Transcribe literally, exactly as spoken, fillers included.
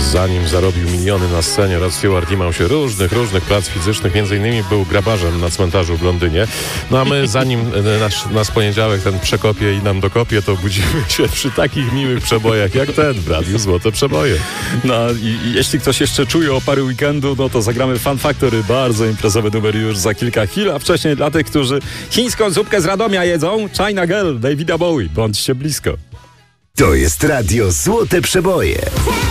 zanim zarobił miliony na scenie, Rod Stewart imał się różnych, różnych prac fizycznych, między innymi był grabarzem na cmentarzu w Londynie. No a my zanim nas, nas poniedziałek ten przekopie i nam dokopie, to budzimy się przy takich miłych przebojach jak ten w Radiu Złote Przeboje. No i, i jeśli ktoś jeszcze czuje opary weekendu, no to zagramy Fun Factory, bardzo imprezowy numer już za kilka chwil, a wcześniej dla tych, którzy chińską zupkę z Radomia jedzą, China Girl, Davida Bowie, bądźcie blisko. To jest Radio Złote Przeboje.